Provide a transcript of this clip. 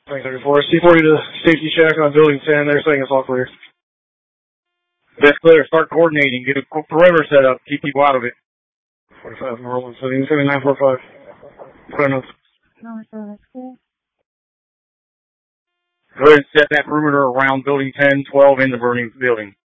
2034. C40 to safety check on building 10. They're saying it's all clear. That's clear. Start coordinating. Get a perimeter set up. Keep people out of it. 45 rolling. So you can 945. Put a note. No, so that's clear. Go ahead and set that perimeter around building 10, 12 in the burning building.